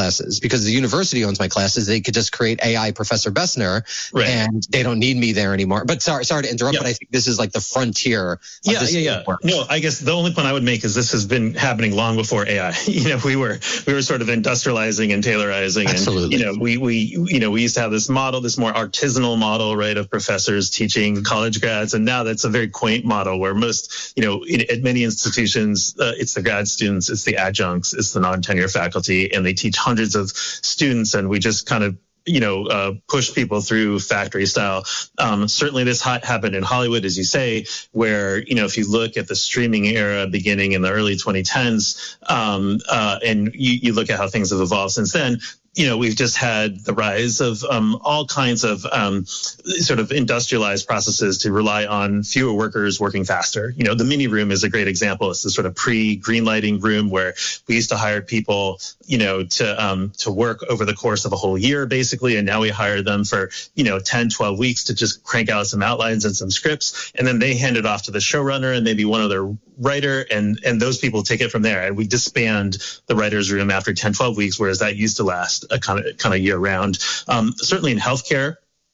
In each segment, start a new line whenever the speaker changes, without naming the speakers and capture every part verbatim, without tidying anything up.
classes because the university owns my classes. They could just create A I Professor Bessner,
right.
and they don't need me there anymore. But sorry, sorry to interrupt,
yeah.
but I think this is like the frontier. Of
yeah,
this
yeah, yeah.
work.
No, I guess the only point I would make is this has been happening long before A I. You know, we were we were sort of industrializing and taylorizing,
Absolutely.
and you know, we we you know we used to have this model, this more artisanal model, right, of professors teaching college grads, and now that's a very quaint model where most, you know, in, at many institutions, uh, it's the grad students, it's the adjuncts, it's the non-tenure faculty, and they teach hundreds of students, and we just kind of you know, uh, push people through factory style. Um, certainly this ha- happened in Hollywood, as you say, where, you know, if you look at the streaming era beginning in the early twenty tens, um, uh, and you, you look at how things have evolved since then, you know, we've just had the rise of um, all kinds of um, sort of industrialized processes to rely on fewer workers working faster. You know, the mini room is a great example. It's the sort of pre-green lighting room where we used to hire people, you know, to um, to work over the course of a whole year, basically. And now we hire them for, you know, ten, twelve weeks to just crank out some outlines and some scripts. And then they hand it off to the showrunner and maybe one other writer. And, and those people take it from there. And we disband the writer's room after ten, twelve weeks, whereas that used to last a kind of kind of year round. Um, certainly in healthcare,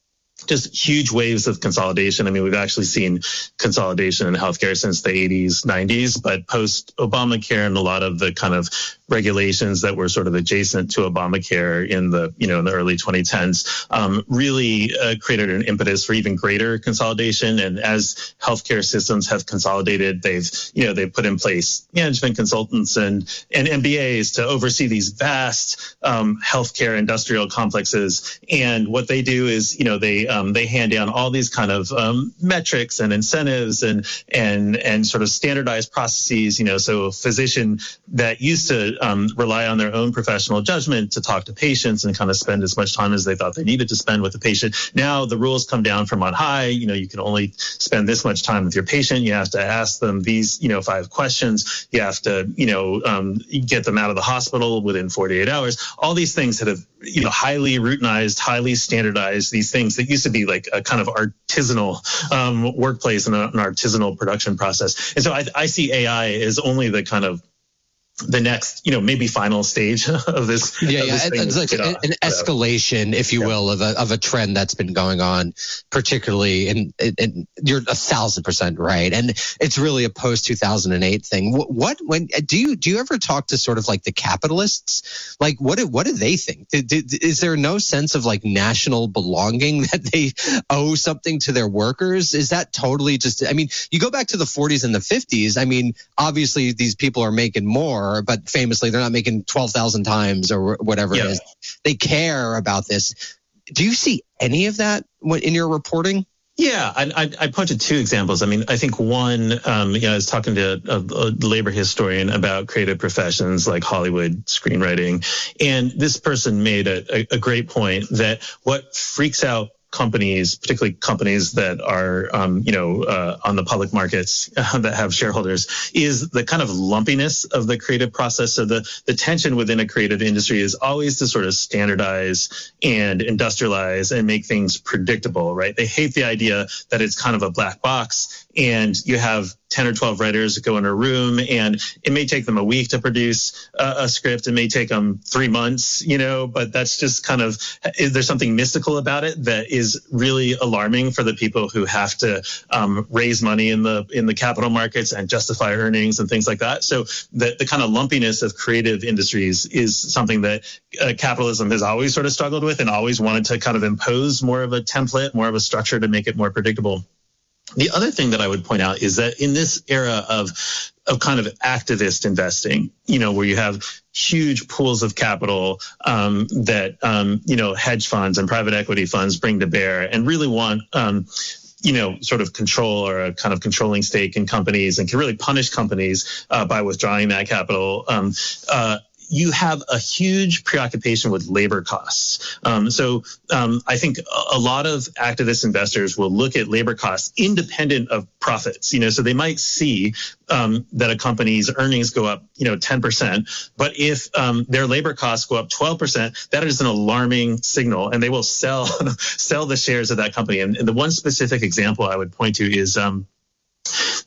just huge waves of consolidation. I mean, we've actually seen consolidation in healthcare since the eighties, nineties, but post Obamacare and a lot of the kind of regulations that were sort of adjacent to Obamacare in the, you know, in the early twenty tens, um, really uh, created an impetus for even greater consolidation. And as healthcare systems have consolidated, they've, you know, they've put in place management consultants and, and M B As to oversee these vast um, healthcare industrial complexes. And what they do is, you know, they Um, they hand down all these kind of um, metrics and incentives and and and sort of standardized processes. You know, so a physician that used to um, rely on their own professional judgment to talk to patients and kind of spend as much time as they thought they needed to spend with the patient. Now the rules come down from on high. You know, you can only spend this much time with your patient. You have to ask them these, you know, five questions. You have to, you know, um, get them out of the hospital within forty-eight hours. All these things that have, you know, highly routinized, highly standardized, these things that used to be like a kind of artisanal um, workplace and a, an artisanal production process. And so I, I see A I as only the kind of the next, you know, maybe final stage of this.
Yeah,
of
yeah.
this
It's like an, an escalation, if you yeah. will, of a of a trend that's been going on, particularly, and, and you're a thousand percent right. And it's really a post two thousand eight thing. What, what when do you do you ever talk to sort of like the capitalists? Like, what do, what do they think? Is there no sense of like national belonging that they owe something to their workers? Is that totally just? I mean, you go back to the forties and the fifties. I mean, obviously these people are making more. But famously, they're not making twelve thousand times or whatever yeah. it is. They care about this. Do you see any of that in your reporting?
Yeah, I, I, I pointed two examples. I mean, I think one, um, you know, I was talking to a, a labor historian about creative professions like Hollywood screenwriting, and this person made a, a, a great point that what freaks out companies, particularly companies that are, um, you know, uh, on the public markets uh, that have shareholders, is the kind of lumpiness of the creative process. So the, the tension within a creative industry is always to sort of standardize and industrialize and make things predictable, right? They hate the idea that it's kind of a black box and you have ten or twelve writers go in a room and it may take them a week to produce a, a script. It may take them three months, you know, but that's just kind of, is there something mystical about it that is really alarming for the people who have to um, raise money in the in the capital markets and justify earnings and things like that. So the, the kind of lumpiness of creative industries is something that uh, capitalism has always sort of struggled with and always wanted to kind of impose more of a template, more of a structure to make it more predictable. The other thing that I would point out is that in this era of of kind of activist investing, you know, where you have huge pools of capital um, that, um, you know, hedge funds and private equity funds bring to bear and really want, um, you know, sort of control or a kind of controlling stake in companies and can really punish companies uh, by withdrawing that capital. Um, uh, you have a huge preoccupation with labor costs. Um, so um, I think a lot of activist investors will look at labor costs independent of profits. You know, so they might see um, that a company's earnings go up, you know, ten percent. But if um, their labor costs go up twelve percent, that is an alarming signal, and they will sell sell the shares of that company. And, and the one specific example I would point to is um,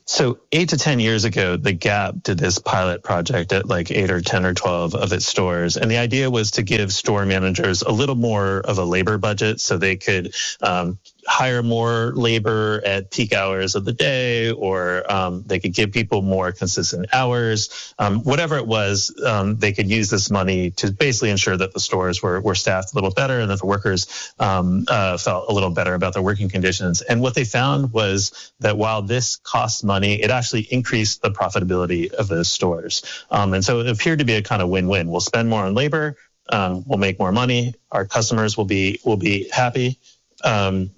So eight to ten years ago, the Gap did this pilot project at like eight or ten or twelve of its stores. And the idea was to give store managers a little more of a labor budget so they could um, hire more labor at peak hours of the day, or um, they could give people more consistent hours. Um, whatever it was, um, they could use this money to basically ensure that the stores were, were staffed a little better and that the workers um, uh, felt a little better about their working conditions. And what they found was that while this costs money, it actually increased the profitability of those stores. Um, and so it appeared to be a kind of win-win. We'll spend more on labor, um, we'll make more money, our customers will be will be happy. Um,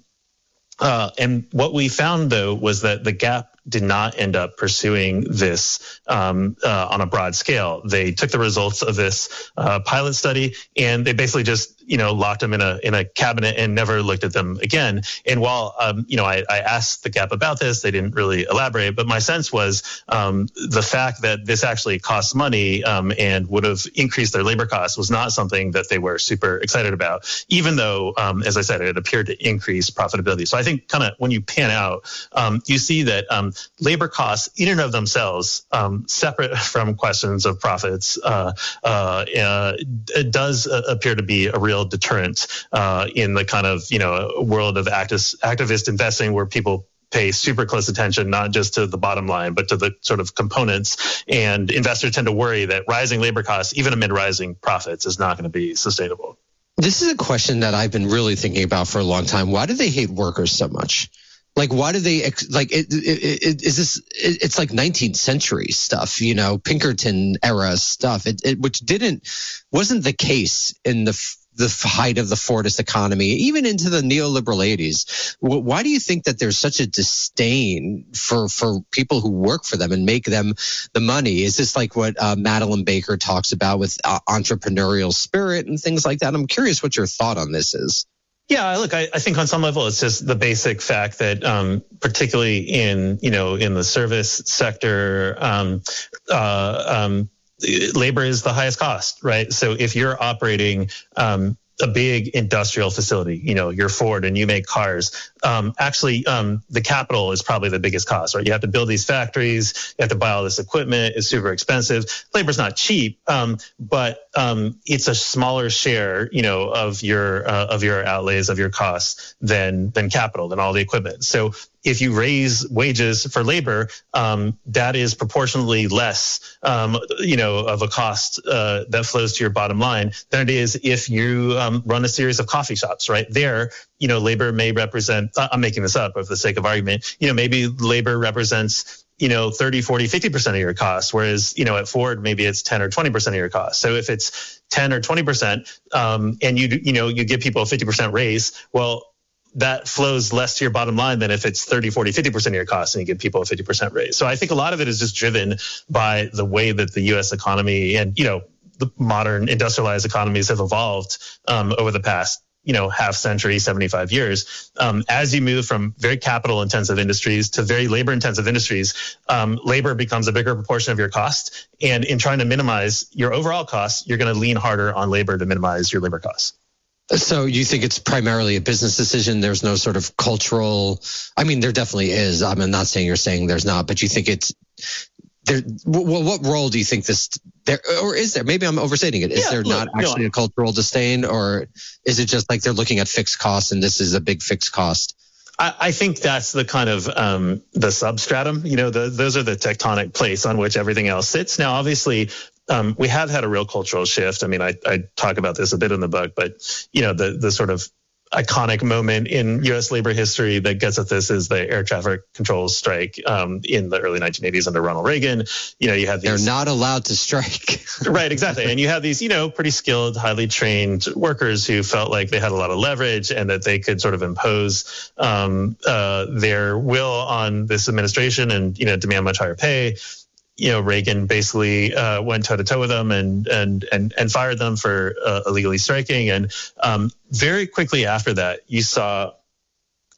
Uh, and what we found, though, was that the Gap did not end up pursuing this um, uh, on a broad scale. They took the results of this uh, pilot study and they basically just, you know, locked them in a in a cabinet and never looked at them again. And while, um, you know, I, I asked the Gap about this, they didn't really elaborate. But my sense was um, the fact that this actually costs money um, and would have increased their labor costs was not something that they were super excited about, even though, um, as I said, it appeared to increase profitability. So I think kind of when you pan out, um, you see that um, labor costs in and of themselves, um, separate from questions of profits, uh, uh, uh, it does uh, appear to be a real deterrent uh, in the kind of, you know, world of activist, activist investing where people pay super close attention, not just to the bottom line, but to the sort of components. And investors tend to worry that rising labor costs, even amid rising profits, is not going to be sustainable.
This is a question that I've been really thinking about for a long time. Why do they hate workers so much? Like, why do they like it, it, it? Is this? It, it's like nineteenth century stuff, you know, Pinkerton era stuff. It, it which didn't wasn't the case in the the height of the Fordist economy, even into the neoliberal eighties. Why do you think that there's such a disdain for for people who work for them and make them the money? Is this like what uh, Madeline Baker talks about with uh, entrepreneurial spirit and things like that? I'm curious what your thought on this is.
Yeah, look, I, I think on some level, it's just the basic fact that, um, particularly in, you know, in the service sector, um, uh, um, labor is the highest cost, right? So if you're operating um, a big industrial facility, you know, you're Ford and you make cars, um, actually um, the capital is probably the biggest cost, right? You have to build these factories, you have to buy all this equipment, it's super expensive. Labor's not cheap, um, but um, it's a smaller share, you know, of your uh, of your outlays, of your costs than than capital, than all the equipment. So if you raise wages for labor, um, that is proportionally less, um, you know, of a cost uh, that flows to your bottom line than it is if you um, run a series of coffee shops, right? There, you know, labor may represent, I'm making this up for the sake of argument, you know, maybe labor represents, you know, thirty, forty, fifty percent of your costs, whereas, you know, at Ford, maybe it's ten or twenty percent of your costs. So if it's ten or twenty percent um, and you, you know, you give people a fifty percent raise, well, that flows less to your bottom line than if it's thirty, forty, fifty percent of your costs and you give people a fifty percent raise. So I think a lot of it is just driven by the way that the U S economy and, you know, the modern industrialized economies have evolved um, over the past, you know, half century, seventy-five years. Um, as you move from very capital intensive industries to very labor intensive industries, um, labor becomes a bigger proportion of your cost. And in trying to minimize your overall costs, you're going to lean harder on labor to minimize your labor costs.
So you think it's primarily a business decision? There's no sort of cultural, I mean, there definitely is. I'm not saying you're saying there's not, but you think it's there. Well, what role do you think this there, or is there? Maybe I'm overstating it. Is
yeah,
there
look,
not actually
no,
a cultural disdain, or is it just like they're looking at fixed costs and this is a big fixed cost?
I, I think that's the kind of um, the substratum, you know, the, those are the tectonic plates on which everything else sits. Now, obviously, Um, we have had a real cultural shift. I mean, I, I talk about this a bit in the book, but, you know, the the sort of iconic moment in U S labor history that gets at this is the air traffic control strike um, in the early nineteen eighties under Ronald Reagan. You know, you had these.
They're not allowed to strike.
Right, exactly. And you have these, you know, pretty skilled, highly trained workers who felt like they had a lot of leverage and that they could sort of impose um, uh, their will on this administration and, you know, demand much higher pay. You know, Reagan basically uh, went toe to toe with them and and and and fired them for uh, illegally striking. And um, very quickly after that, you saw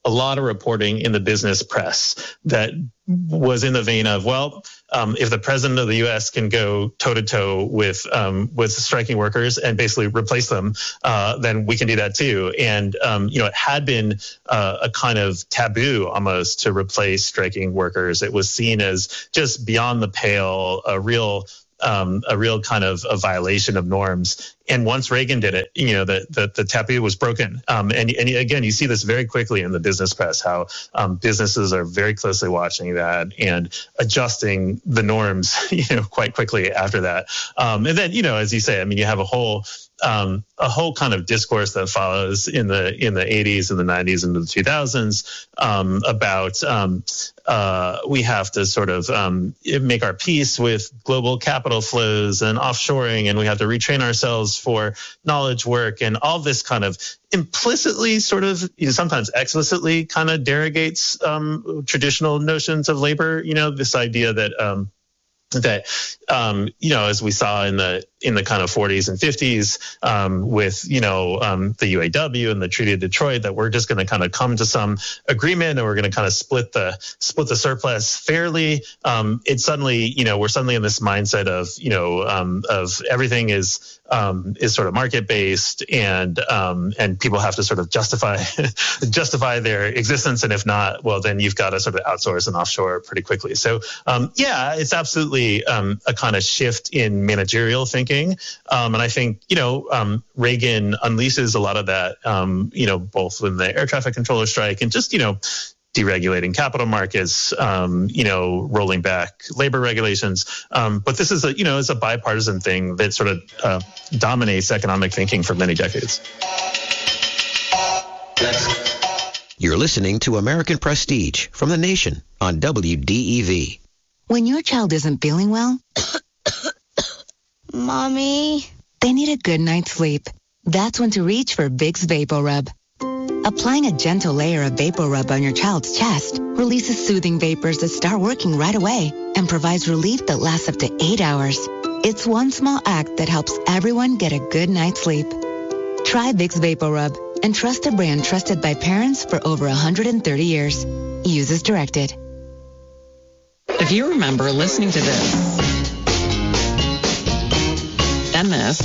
a lot of reporting in the business press that was in the vein of, well, um, if the president of the U S can go toe to toe with um, with striking workers and basically replace them, uh, then we can do that too. And um, you know, it had been uh, a kind of taboo almost to replace striking workers. It was seen as just beyond the pale, a real Um, a real kind of a violation of norms. And once Reagan did it, you know, the the, the taboo was broken. Um, and, and again, you see this very quickly in the business press, how um, businesses are very closely watching that and adjusting the norms, you know, quite quickly after that. Um, and then, you know, as you say, I mean, you have a whole um, a whole kind of discourse that follows in the in the eighties and the nineties and the two thousands um, about um, uh, we have to sort of um, make our peace with global capital flows and offshoring, and we have to retrain ourselves for knowledge work, and all this kind of implicitly, sort of, you know, sometimes explicitly, kind of derogates um, traditional notions of labor. You know, this idea that um, that um, you know, as we saw in the in the kind of forties and fifties um, with, you know, um, the U A W and the Treaty of Detroit, that we're just going to kind of come to some agreement and we're going to kind of split the split the surplus fairly. Um, it's suddenly, you know, we're suddenly in this mindset of, you know, um, of everything is um, is sort of market based, and um, and people have to sort of justify justify their existence, and if not, well, then you've got to sort of outsource and offshore pretty quickly. So um, yeah, it's absolutely um, a kind of shift in managerial thinking. Um, and I think, you know, um, Reagan unleashes a lot of that, um, you know, both in the air traffic controller strike and just, you know, deregulating capital markets, um, you know, rolling back labor regulations. Um, but this is a, you know, it's a bipartisan thing that sort of uh, dominates economic thinking for many decades.
You're listening to American Prestige from The Nation on W D E V.
When your child isn't feeling well,
Mommy,
they need a good night's sleep. That's when to reach for Vicks VapoRub. Applying a gentle layer of VapoRub on your child's chest releases soothing vapors that start working right away and provides relief that lasts up to eight hours. It's one small act that helps everyone get a good night's sleep. Try Vicks VapoRub and trust a brand trusted by parents for over one hundred thirty years. Use as directed.
If you remember listening to this, and this,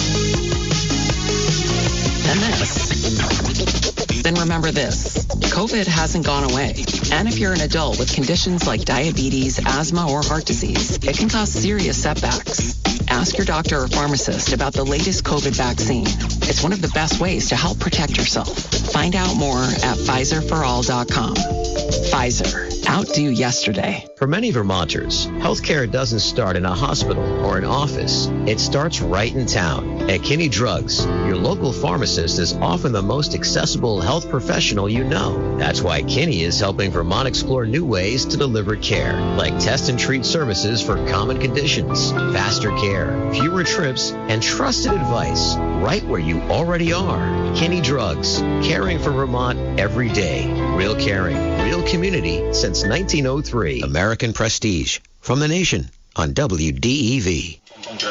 and this, then remember this. COVID hasn't gone away. And if you're an adult with conditions like diabetes, asthma, or heart disease, it can cause serious setbacks. Ask your doctor or pharmacist about the latest COVID vaccine. It's one of the best ways to help protect yourself. Find out more at Pfizer for all dot com. Pfizer, outdo yesterday.
For many Vermonters, healthcare doesn't start in a hospital or an office. It starts right in town. At Kinney Drugs, your local pharmacist is often the most accessible health professional you know. That's why Kinney is helping Vermont explore new ways to deliver care, like test and treat services for common conditions, faster care, fewer trips, and trusted advice right where you already are. Kinney Drugs, caring for Vermont every day. Real caring, real community since nineteen oh three. American Prestige from The Nation on W D E V.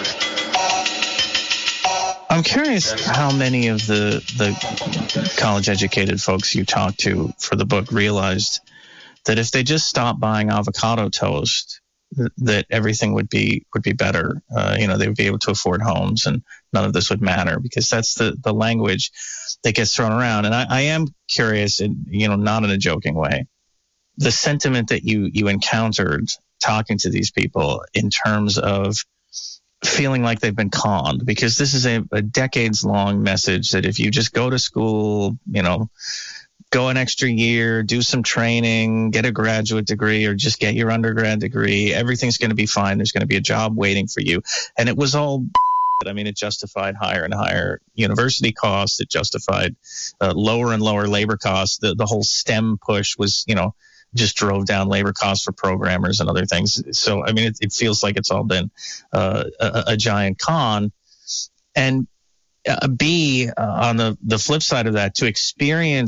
I'm curious how many of the the college-educated folks you talked to for the book realized that if they just stopped buying avocado toast, that everything would be would be better. Uh, you know, they would be able to afford homes, and none of this would matter, because that's the, the language that gets thrown around. And I, I am curious, and you know, not in a joking way, the sentiment that you you encountered talking to these people in terms of feeling like they've been conned, because this is a, a decades long message that if you just go to school, you know, go an extra year, do some training, get a graduate degree, or just get your undergrad degree, everything's going to be fine. There's going to be a job waiting for you. And it was all, I mean, it justified higher and higher university costs. It justified uh, lower and lower labor costs. The, the whole STEM push was, you know, just drove down labor costs for programmers and other things. So, I mean, it, it feels like it's all been uh, a, a giant con. And uh, B, uh, on the, the flip side of that, to experience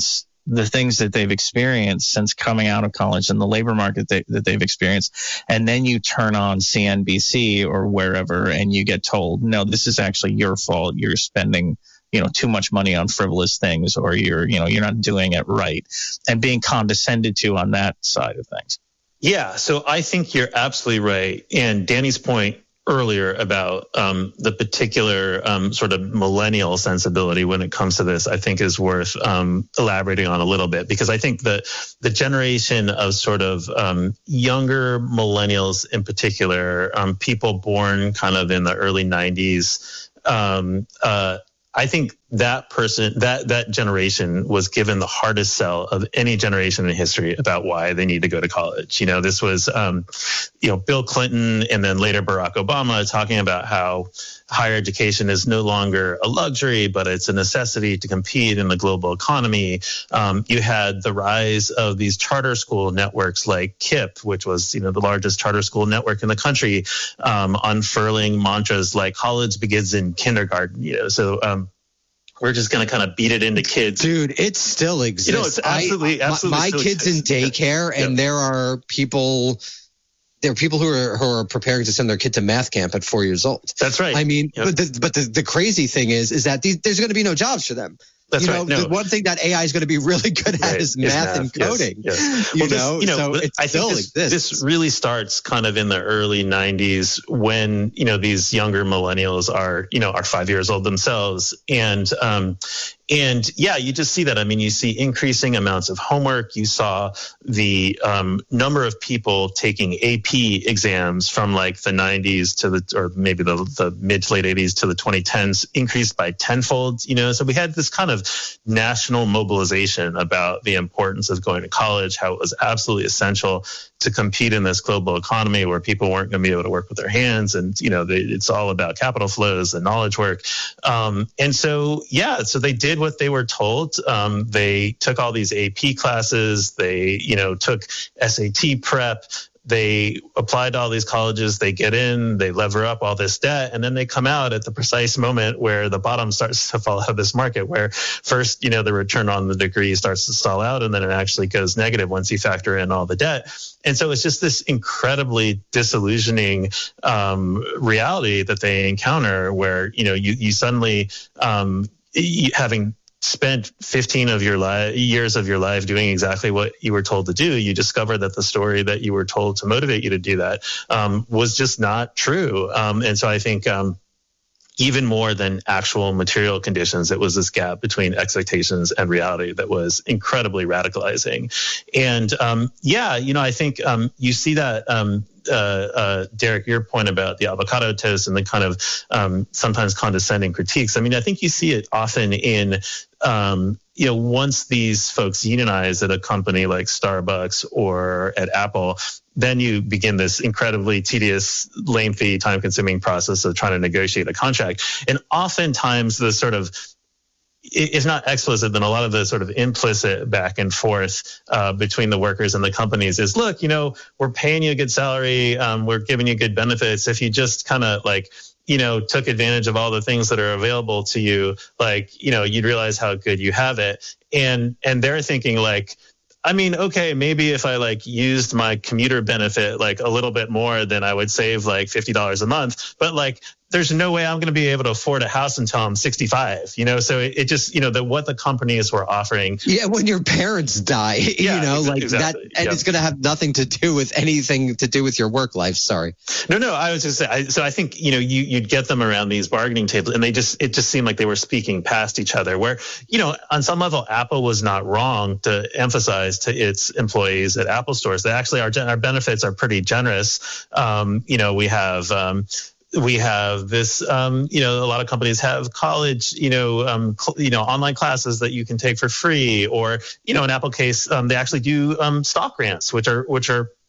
the things that they've experienced since coming out of college and the labor market they, that they've experienced. And then you turn on C N B C or wherever and you get told, no, this is actually your fault. You're spending, you know, too much money on frivolous things, or you're, you know, you're not doing it right, and being condescended to on that side of things.
Yeah. So I think you're absolutely right. And Danny's point earlier about um, the particular um, sort of millennial sensibility when it comes to this, I think is worth um, elaborating on a little bit, because I think the the generation of sort of um, younger millennials in particular, um, people born kind of in the early nineties, um, uh, I think that person, that that generation was given the hardest sell of any generation in history about why they need to go to college. You know, this was, um, you know, Bill Clinton and then later Barack Obama talking about how higher education is no longer a luxury, but it's a necessity to compete in the global economy. Um, you had the rise of these charter school networks like KIPP, which was, you know, the largest charter school network in the country, um, unfurling mantras like college begins in kindergarten. You know, so um, we're just going to kind of beat it into kids.
Dude, it still exists.
You know, it's absolutely,
I,
absolutely.
My, my kids
exists.
in daycare,
yeah.
and
yeah.
there are people, there are people who are who are preparing to send their kid to math camp at four years old.
That's right.
I mean,
yep.
but the, but the, the crazy thing is, is that these, there's going to be no jobs for them.
That's
you know,
right. No.
The one thing that A I is going to be really good at
right.
is math, math and coding.
Yes. Yes.
You,
well, this,
know?
you know,
so it
I
still
think this,
exists.
This really starts kind of in the early nineties when, you know, these younger millennials are, you know, are five years old themselves. And, um, and yeah, you just see that. I mean, you see increasing amounts of homework. You saw the um, number of people taking A P exams from like the nineties to the, or maybe the, the mid to late eighties to the twenty tens increased by tenfold, you know, so we had this kind of national mobilization about the importance of going to college, how it was absolutely essential to compete in this global economy where people weren't going to be able to work with their hands. And, you know, they, it's all about capital flows and knowledge work. Um, and so, yeah, so they did what they were told. Um, they took all these A P classes. They, you know, took S A T prep. They apply to all these colleges, they get in, they lever up all this debt, and then they come out at the precise moment where the bottom starts to fall out of this market, where first, you know, the return on the degree starts to stall out, and then it actually goes negative once you factor in all the debt. And so it's just this incredibly disillusioning um, reality that they encounter where, you know, you, you suddenly, um, you, having spent fifteen of your li- years of your life doing exactly what you were told to do, you discover that the story that you were told to motivate you to do that um, was just not true. Um, and so I think um, even more than actual material conditions, it was this gap between expectations and reality that was incredibly radicalizing. And um, yeah, you know, I think um, you see that um, Uh, uh, Derek, your point about the avocado toast and the kind of um, sometimes condescending critiques. I mean, I think you see it often in, um, you know, once these folks unionize at a company like Starbucks or at Apple, then you begin this incredibly tedious, lengthy, time-consuming process of trying to negotiate a contract. And oftentimes the sort of, if not explicit, then a lot of the sort of implicit back and forth uh, between the workers and the companies is, look, you know, we're paying you a good salary, um, we're giving you good benefits. If you just kind of like, you know, took advantage of all the things that are available to you, like, you know, you'd realize how good you have it. And and they're thinking like, I mean, okay, maybe if I like used my commuter benefit like a little bit more, then I would save like fifty dollars a month. But like, there's no way I'm going to be able to afford a house until I'm sixty-five, you know? So it, it just, you know, the, what the companies were offering.
Yeah. When your parents die,
yeah,
you know,
exa-
like
exactly.
that, and
yeah.
it's going to have nothing to do with anything to do with your work life. Sorry.
No, no, I was just saying, I, so I think, you know, you, you'd get them around these bargaining tables and they just, it just seemed like they were speaking past each other where, you know, on some level, Apple was not wrong to emphasize to its employees at Apple stores that actually our, our benefits are pretty generous. Um, you know, we have, um, We have this, um, you know, a lot of companies have college, you know, um, cl- you know, online classes that you can take for free, or, you know, in Apple case, um, they actually do um, stock grants, which are which are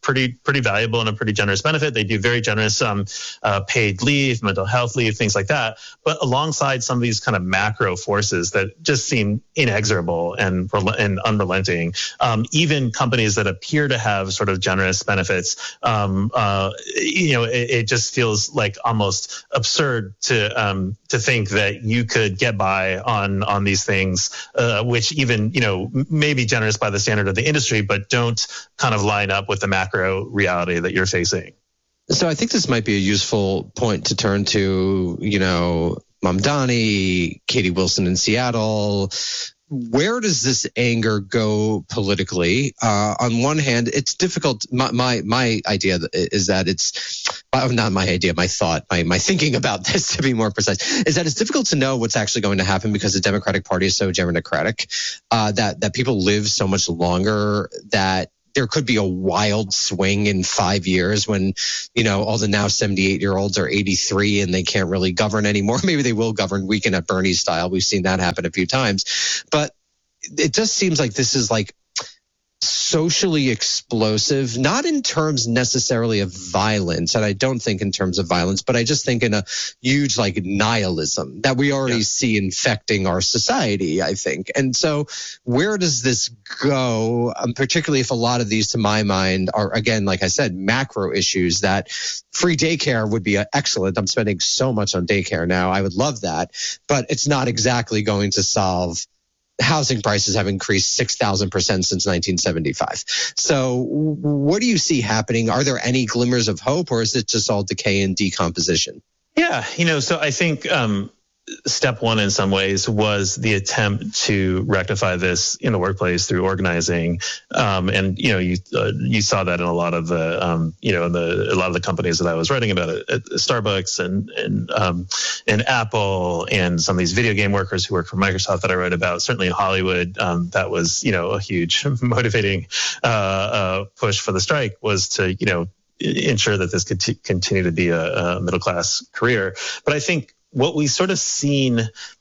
pretty pretty valuable and a pretty generous benefit. They do very generous um, uh, paid leave, mental health leave, things like that. But alongside some of these kind of macro forces that just seem inexorable and and unrelenting, um, even companies that appear to have sort of generous benefits, um, uh, you know, it, it just feels like almost absurd to um, to think that you could get by on on these things, uh, which even you know may be generous by the standard of the industry, but don't kind of line up with the macro reality that you're facing.
So I think this might be a useful point to turn to, you know, Mamdani, Katie Wilson in Seattle. Where does this anger go politically? Uh, on one hand, it's difficult. My, my my idea is that it's well, not my idea, my thought, my my thinking about this, to be more precise, is that it's difficult to know what's actually going to happen because the Democratic Party is so democratic, uh, that that people live so much longer that there could be a wild swing in five years when, you know, all the now seventy-eight year olds are eighty-three and they can't really govern anymore. Maybe they will govern Weekend at Bernie's style. We've seen that happen a few times. But it just seems like this is like socially explosive, not in terms necessarily of violence, and I don't think in terms of violence, but I just think in a huge like nihilism that we already yeah. see infecting our society, I think. And so where does this go, um, particularly if a lot of these, to my mind, are, again, like I said, macro issues that free daycare would be excellent. I'm spending so much on daycare now. I would love that, but it's not exactly going to solve. Housing prices have increased six thousand percent since nineteen seventy-five. So what do you see happening? Are there any glimmers of hope, or is it just all decay and decomposition?
Yeah, you know, so I think um, step one in some ways was the attempt to rectify this in the workplace through organizing. Um, and, you know, you uh, you saw that in a lot of the, um, you know, the a lot of the companies that I was writing about at, at Starbucks and and um, and Apple and some of these video game workers who work for Microsoft that I wrote about. Certainly in Hollywood, um, that was, you know, a huge motivating uh, uh, push for the strike was to, you know, ensure that this could t- continue to be a, a middle class career. But I think what we've sort of seen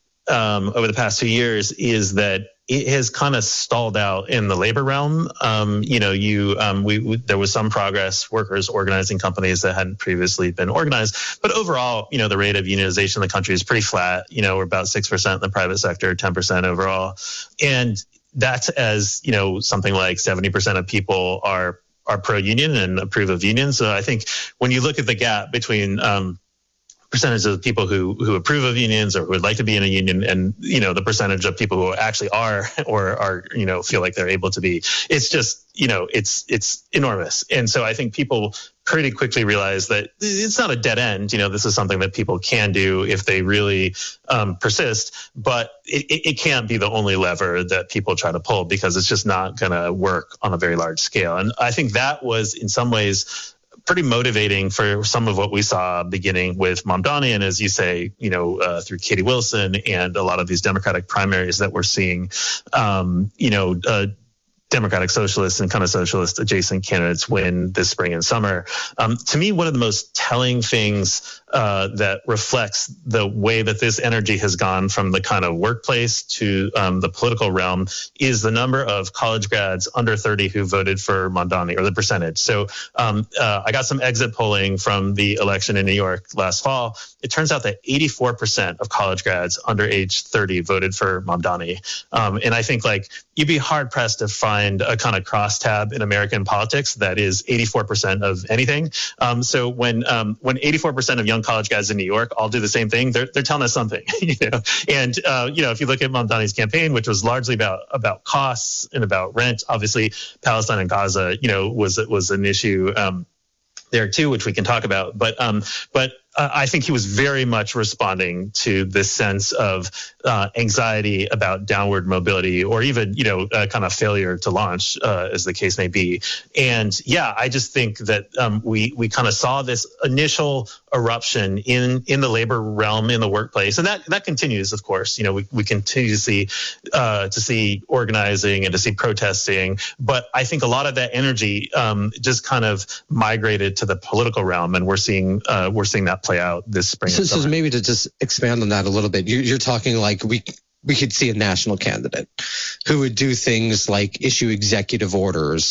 um, over the past few years is that it has kind of stalled out in the labor realm. Um, you know, you um, we, we there was some progress, workers organizing companies that hadn't previously been organized, but overall, you know, the rate of unionization in the country is pretty flat. You know, we're about six percent in the private sector, ten percent overall, and that's as you know, something like seventy percent of people are are pro-union and approve of unions. So I think when you look at the gap between um, percentage of people who who approve of unions or who would like to be in a union and, you know, the percentage of people who actually are or are, you know, feel like they're able to be, it's just, you know, it's it's enormous. And so I think people pretty quickly realize that it's not a dead end. You know, this is something that people can do if they really um, persist, but it, it can't be the only lever that people try to pull because it's just not going to work on a very large scale. And I think that was in some ways pretty motivating for some of what we saw beginning with Mamdani. And as you say, you know, uh, through Katie Wilson and a lot of these Democratic primaries that we're seeing, um, you know, uh, Democratic socialists and kind of socialist adjacent candidates win this spring and summer. Um, to me, one of the most telling things uh, that reflects the way that this energy has gone from the kind of workplace to um, the political realm is the number of college grads under thirty who voted for Mamdani, or the percentage. So um, uh, I got some exit polling from the election in New York last fall. It turns out that eighty-four percent of college grads under age thirty voted for Mamdani. Um, and I think like you'd be hard pressed to find a kind of crosstab in American politics that is eighty-four percent of anything. Um, so when um, when eighty-four percent of young college guys in New York all do the same thing, they're they're telling us something, you know. And uh, you know, if you look at Mamdani's campaign, which was largely about about costs and about rent, obviously Palestine and Gaza, you know, was was an issue um, there too, which we can talk about. But um, but. Uh, I think he was very much responding to this sense of uh, anxiety about downward mobility, or even, you know, uh, kind of failure to launch, uh, as the case may be. And yeah, I just think that um, we we kind of saw this initial eruption in in the labor realm, in the workplace, and that that continues, of course. You know, we we continue to see uh, to see organizing and to see protesting, but I think a lot of that energy um, just kind of migrated to the political realm, and we're seeing uh, we're seeing that play out this spring.
So, so maybe to just expand on that a little bit, you're, you're talking like we we could see a national candidate who would do things like issue executive orders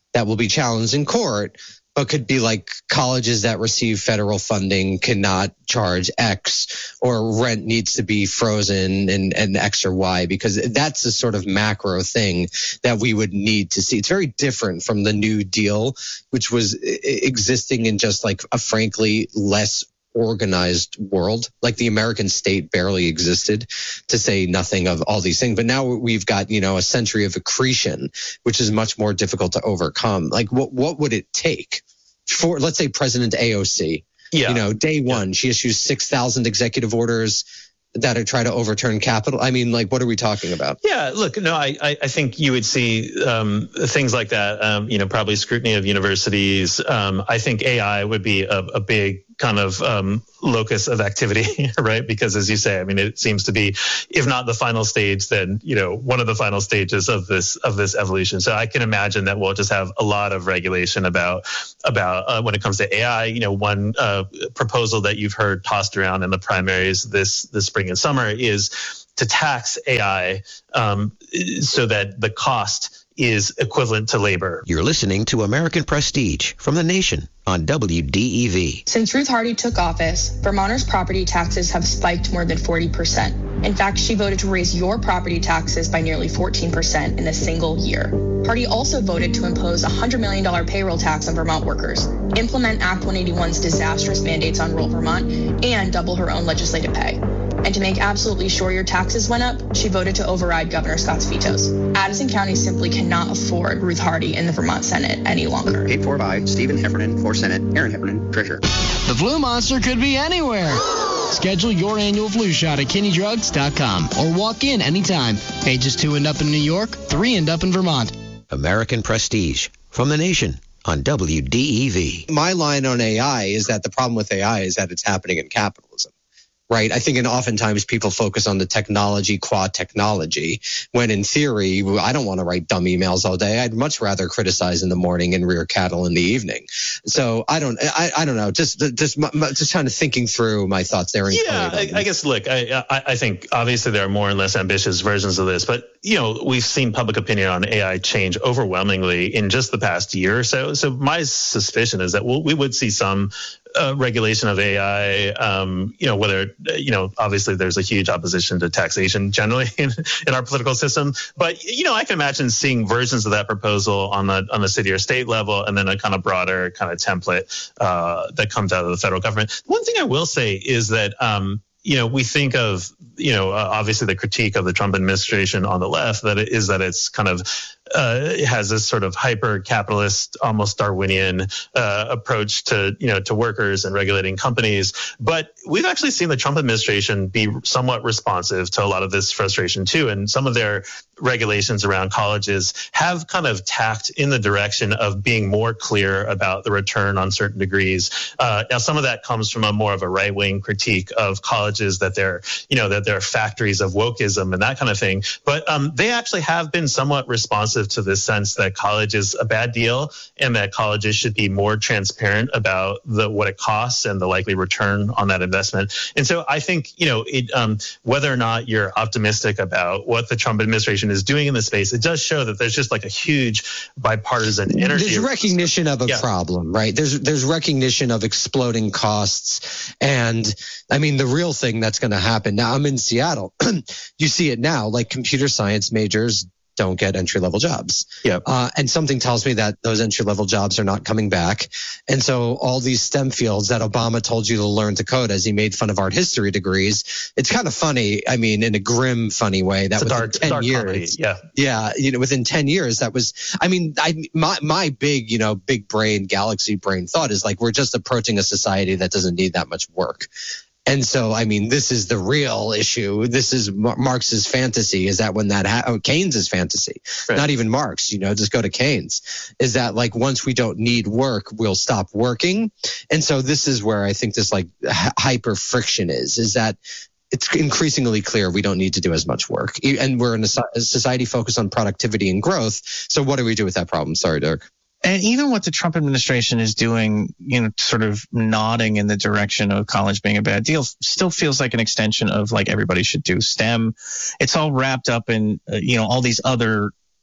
that will be challenged in court, but could be like colleges that receive federal funding cannot charge X, or rent needs to be frozen and, and X or Y, because that's the sort of macro thing that we would need to see. It's very different from the New Deal, which was existing in just like a frankly less organized world. Like the American state barely existed, to say nothing of all these things. But now we've got, you know, a century of accretion, which is much more difficult to overcome. Like what, what would it take for, let's say, President A O C? Yeah. You know, day one, yeah. she issues six thousand executive orders that are try to overturn capital. I mean, like, what are we talking about?
Yeah, look, no, I, I think you would see um, things like that, um, you know, probably scrutiny of universities. Um, I think A I would be a, a big kind of um, locus of activity, right? Because as you say, I mean, it seems to be, if not the final stage, then, you know, one of the final stages of this of this evolution. So I can imagine that we'll just have a lot of regulation about about uh, when it comes to A I. You know, one uh, proposal that you've heard tossed around in the primaries this this spring and summer is to tax A I um, so that the cost is equivalent to labor.
You're listening to American Prestige from The Nation on W D E V.
Since Ruth Hardy took office, Vermonters' property taxes have spiked more than forty percent. In fact, she voted to raise your property taxes by nearly fourteen percent in a single year. Hardy also voted to impose a one hundred million dollars payroll tax on Vermont workers, implement Act one eighty-one's disastrous mandates on rural Vermont, and double her own legislative pay. And to make absolutely sure your taxes went up, she voted to override Governor Scott's vetoes. Addison County simply cannot afford Ruth Hardy in the Vermont Senate any longer.
Paid for by Stephen Heffernan for Senate, Aaron Heffernan, Treasurer.
The flu monster could be anywhere. Schedule your annual flu shot at kinney drugs dot com or walk in anytime. Ages two and up in New York, three and up in Vermont.
American Prestige from The Nation on W D E V.
My line on A I is that the problem with A I is that it's happening in capitalism. Right. I think, and oftentimes people focus on the technology qua technology, when in theory, I don't want to write dumb emails all day. I'd much rather criticize in the morning and rear cattle in the evening. So I don't, I, I don't know. Just, just, just kind of thinking through my thoughts there.
Yeah, I, I guess. Look, I, I, I think obviously there are more and less ambitious versions of this, but you know, we've seen public opinion on A I change overwhelmingly in just the past year or so. So my suspicion is that we'll, we would see some Uh, regulation of A I, um, you know, whether, you know, obviously there's a huge opposition to taxation generally in, in our political system. But, you know, I can imagine seeing versions of that proposal on the on the city or state level, and then a kind of broader kind of template uh, that comes out of the federal government. One thing I will say is that, um, you know, we think of, you know, uh, obviously the critique of the Trump administration on the left that it is that it's kind of uh, has this sort of hyper capitalist, almost Darwinian uh, approach to, you know, to workers and regulating companies. But we've actually seen the Trump administration be somewhat responsive to a lot of this frustration too. And some of their regulations around colleges have kind of tacked in the direction of being more clear about the return on certain degrees. Uh, now, some of that comes from a more of a right wing critique of colleges, that they're, you know, that they're factories of wokeism and that kind of thing. But um, they actually have been somewhat responsive to this sense that college is a bad deal and that colleges should be more transparent about the what it costs and the likely return on that investment. And so I think, you know, it, um, whether or not you're optimistic about what the Trump administration is doing in this space, it does show that there's just like a huge bipartisan energy.
There's recognition of a yeah. problem, right? There's there's recognition of exploding costs. And I mean, the real thing that's going to happen now, I'm in Seattle. You see it now, like computer science majors don't get entry-level jobs.
Yep.
Uh, and something tells me that those entry-level jobs are not coming back. And so all these STEM fields that Obama told you to learn to code as he made fun of art history degrees, it's kind of funny. I mean, in a grim, funny way. That was
dark,
ten
dark
years.
Comedy. Yeah.
Yeah. You know, within ten years, that was, I mean, I, my, my big, you know, big brain, galaxy brain thought is like, we're just approaching a society that doesn't need that much work. And so, I mean, this is the real issue. This is Marx's fantasy, is that when that ha- oh, Keynes's fantasy, right. Not even Marx, you know, just go to Keynes, is that like once we don't need work, we'll stop working. And so this is where I think this like h- hyper friction is, is that it's increasingly clear we don't need to do as much work. And we're in a, a society focused on productivity and growth. So what do we do with that problem? Sorry, Dirk.
And even what the Trump administration is doing, you know, sort of nodding in the direction of college being a bad deal, still feels like an extension of like everybody should do STEM. It's all wrapped up in, uh, you know, all these other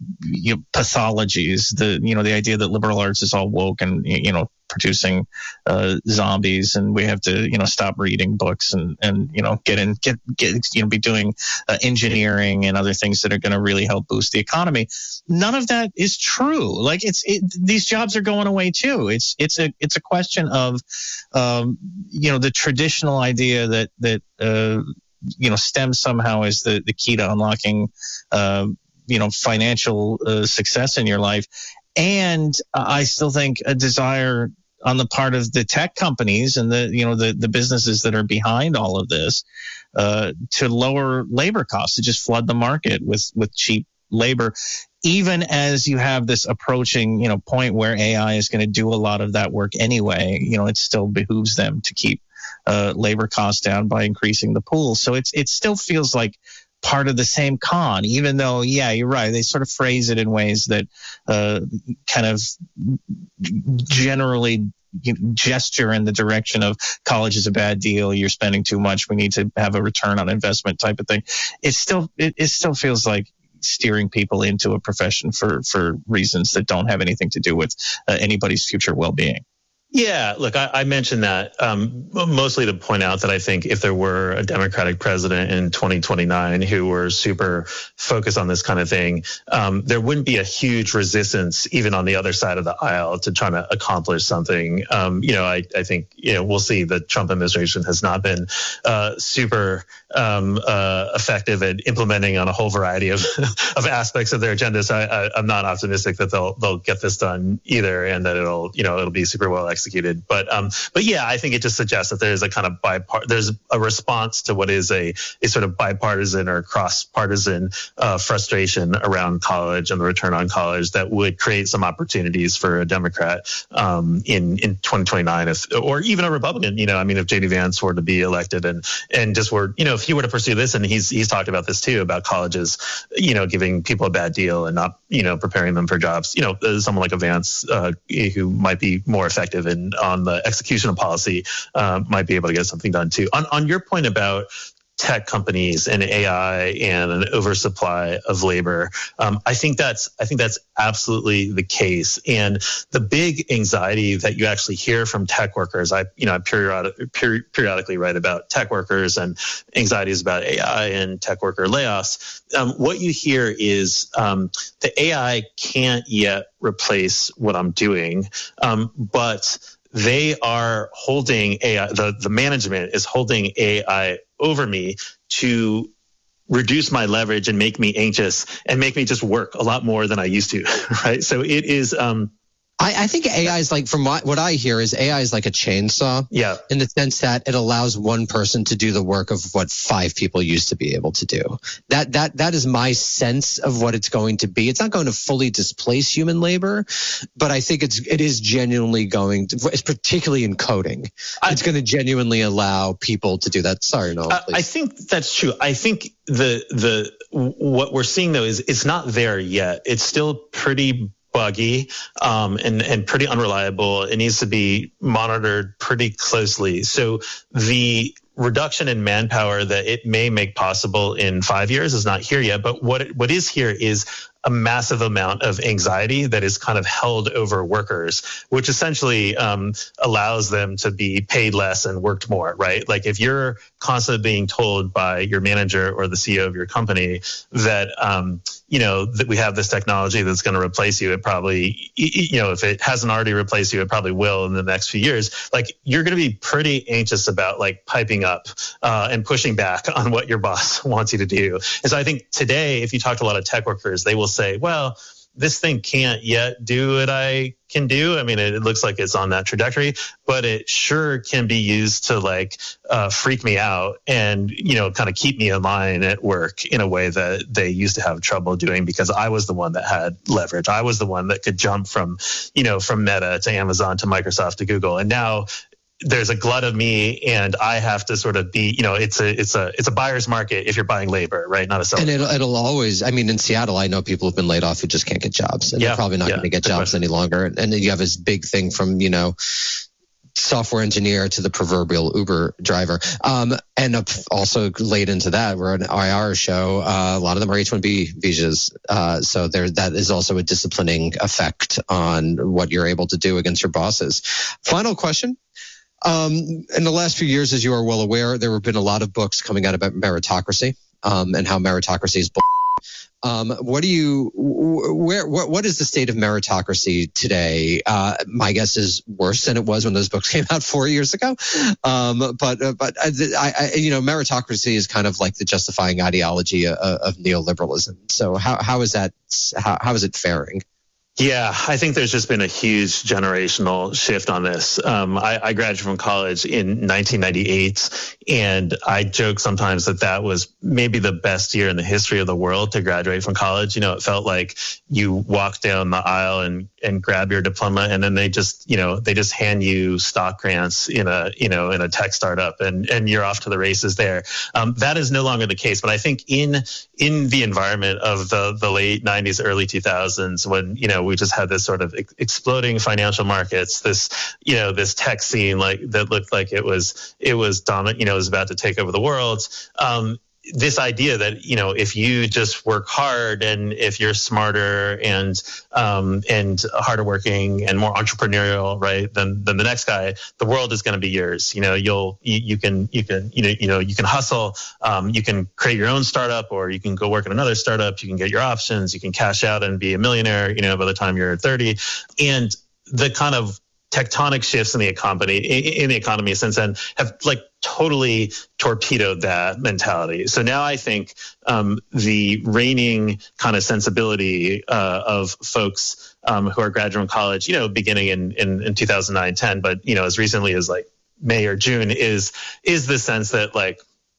you know, pathologies. The you know the idea that liberal arts is all woke and you know producing uh, zombies, and we have to you know stop reading books and and you know get in get get you know be doing uh, engineering and other things that are going to really help boost the economy. None of that is true. Like it's it, these jobs are going away too. It's it's a it's a question of um, you know the traditional idea that that uh, you know STEM somehow is the the key to unlocking uh, you know financial uh, success in your life. And I still think a desire on the part of the tech companies and the you know the, the businesses that are behind all of this uh, to lower labor costs, to just flood the market with, with cheap labor, even as you have this approaching you know point where A I is going to do a lot of that work anyway. You know, it still behooves them to keep uh, labor costs down by increasing the pool. So it's it still feels like part of the same con, even though, yeah, you're right. They sort of phrase it in ways that uh, kind of generally gesture in the direction of college is a bad deal. You're spending too much. We need to have a return on investment type of thing. It still, it, it still feels like steering people into a profession for, for reasons that don't have anything to do with uh, anybody's future well-being.
Yeah, look, I, I mentioned that um, mostly to point out that I think if there were a Democratic president in twenty twenty-nine who were super focused on this kind of thing, um, there wouldn't be a huge resistance even on the other side of the aisle to trying to accomplish something. Um, you know, I, I think, you know, we'll see the Trump administration has not been uh, super um, uh, effective at implementing on a whole variety of, of aspects of their agenda. So I, I, I'm not optimistic that they'll they'll get this done either, and that it'll, you know, it'll be super well executed. Executed. But um, but yeah, I think it just suggests that there's a kind of bipart there's a response to what is a, a sort of bipartisan or cross-partisan uh, frustration around college and the return on college that would create some opportunities for a Democrat um, in in twenty twenty-nine, if or even a Republican. You know, I mean, if J D Vance were to be elected and and just were, you know, if he were to pursue this, and he's he's talked about this too, about colleges, you know, giving people a bad deal and not, you know, preparing them for jobs. You know, someone like a Vance uh, who might be more effective in on the execution of policy uh, might be able to get something done too. On on your point about tech companies and A I and an oversupply of labor, um, I think that's I think that's absolutely the case. And the big anxiety that you actually hear from tech workers, I you know I periodic, peri- periodically write about tech workers and anxieties about A I and tech worker layoffs. Um, what you hear is um, the A I can't yet replace what I'm doing, um, but they are holding A I, the, the management is holding A I over me to reduce my leverage and make me anxious and make me just work a lot more than I used to, right? So it is... Um,
I, I think A I is like, from what, what I hear is A I is like a chainsaw.
Yeah.
In the sense that it allows one person to do the work of what five people used to be able to do. That that that is my sense of what it's going to be. It's not going to fully displace human labor, but I think it's it is genuinely going to, it's particularly in coding. I, it's going to genuinely allow people to do that. Sorry, no.
I, I think that's true. I think the the what we're seeing though is it's not there yet. It's still pretty buggy um, and, and pretty unreliable. It needs to be monitored pretty closely. So the reduction in manpower that it may make possible in five years is not here yet. But what it, what is here is a massive amount of anxiety that is kind of held over workers, which essentially um, allows them to be paid less and worked more, right? Like if you're constantly being told by your manager or the C E O of your company that, um, you know, that we have this technology that's going to replace you, it probably, you know, if it hasn't already replaced you, it probably will in the next few years. Like you're going to be pretty anxious about like piping up uh, and pushing back on what your boss wants you to do. And so I think today, if you talk to a lot of tech workers, they will say, well, this thing can't yet do what I can do. I mean, it, it looks like it's on that trajectory, but it sure can be used to like uh, freak me out and, you know, kind of keep me in line at work in a way that they used to have trouble doing because I was the one that had leverage. I was the one that could jump from, you know, from Meta to Amazon to Microsoft to Google. And now there's a glut of me and I have to sort of be, you know, it's a, it's a, it's a buyer's market if you're buying labor, right? Not a seller.
And it'll, it'll always, I mean, in Seattle, I know people who've been laid off who just can't get jobs and
yeah,
they're probably not
yeah,
going to get jobs question. any longer. And then you have this big thing from, you know, software engineer to the proverbial Uber driver. Um, and also laid into that, we're an I R show. Uh, a lot of them are H one B visas. Uh, so there, that is also a disciplining effect on what you're able to do against your bosses. Final question. Um, in the last few years, as you are well aware, there have been a lot of books coming out about meritocracy, um, and how meritocracy is bull. Um, what do you, where, what, what is the state of meritocracy today? Uh, my guess is worse than it was when those books came out four years ago. Um, but, uh, but I, I, you know, meritocracy is kind of like the justifying ideology of, of neoliberalism. So how, how is that, how, how is it faring?
Yeah, I think there's just been a huge generational shift on this. Um, I, I graduated from college in nineteen ninety-eight, and I joke sometimes that that was maybe the best year in the history of the world to graduate from college. You know, it felt like you walk down the aisle and, and grab your diploma, and then they just, you know, they just hand you stock grants in a, you know, in a tech startup, and, and you're off to the races there. Um, that is no longer the case. But I think in in the environment of the the late nineties, early two thousands, when, you know, we just had this sort of ex- exploding financial markets, this, you know, this tech scene like that looked like it was, it was dominant, you know, it was about to take over the world. Um, this idea that, you know, if you just work hard and if you're smarter and, um, and harder working and more entrepreneurial, right, than, than the next guy, the world is going to be yours. You know, you'll, you, you can, you can, you know, you know, you can hustle, um, you can create your own startup, or you can go work at another startup. You can get your options, you can cash out and be a millionaire, you know, by the time you're thirty. And the kind of tectonic shifts in the economy in the economy since then have like totally torpedoed that mentality. So now I think um, the reigning kind of sensibility uh, of folks um, who are graduating college, you know, beginning in, in, in two thousand nine, ten, but, you know, as recently as like May or June is, is the sense that like,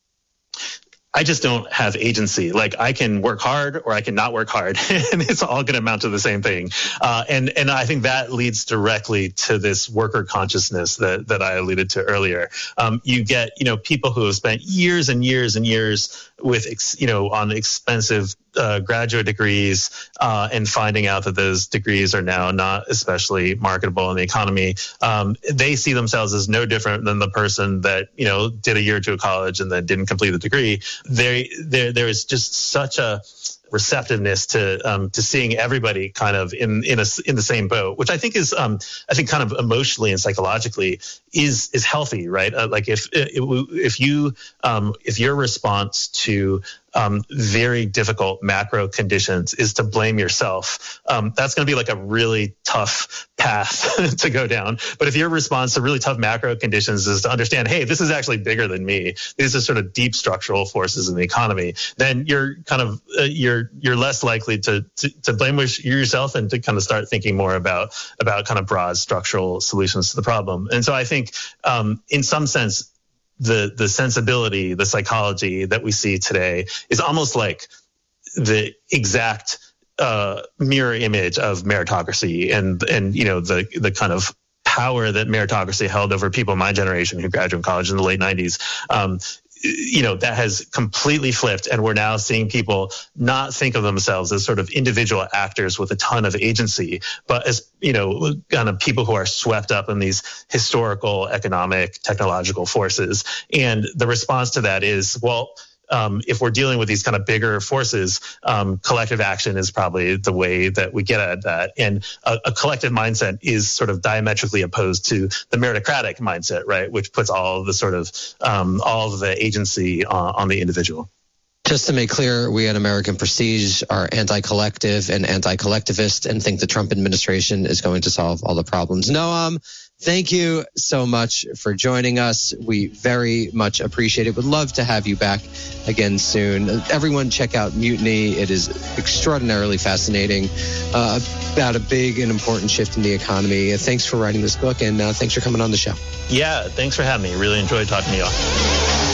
I just don't have agency. Like I can work hard or I can not work hard, and it's all going to amount to the same thing. Uh, and and I think that leads directly to this worker consciousness that that I alluded to earlier. Um, you get, you know, people who have spent years and years and years with, ex, you know, on expensive uh, graduate degrees, uh, and finding out that those degrees are now not especially marketable in the economy. Um, they see themselves as no different than the person that, you know, did a year or two of college and then didn't complete the degree. There, there, there is just such a receptiveness to um, to seeing everybody kind of in in a in the same boat, which I think is um, I think kind of emotionally and psychologically is is healthy, right? Uh, like if if you um, if your response to Um, very difficult macro conditions is to blame yourself, um, that's going to be like a really tough path to go down. But if your response to really tough macro conditions is to understand, hey, this is actually bigger than me, these are sort of deep structural forces in the economy, then you're kind of uh, you're you're less likely to, to to blame yourself and to kind of start thinking more about about kind of broad structural solutions to the problem. And so I think um, in some sense, the the sensibility, the psychology that we see today is almost like the exact uh, mirror image of meritocracy and and you know the the kind of power that meritocracy held over people in my generation who graduated from college in the late nineties. Um, you know, that has completely flipped, and we're now seeing people not think of themselves as sort of individual actors with a ton of agency, but as, you know, kind of people who are swept up in these historical, economic, technological forces. And the response to that is, well, Um, if we're dealing with these kind of bigger forces, um, collective action is probably the way that we get at that. And a, a collective mindset is sort of diametrically opposed to the meritocratic mindset, right, which puts all of the sort of um, all of the agency on, on the individual.
Just to make clear, we at American Prestige are anti-collective and anti-collectivist and think the Trump administration is going to solve all the problems. Noam, thank you so much for joining us. We very much appreciate it. Would love to have you back again soon. Everyone check out Mutiny. It is extraordinarily fascinating uh, about a big and important shift in the economy. Thanks for writing this book, and uh, thanks for coming on the show.
Yeah, thanks for having me. Really enjoyed talking to you all.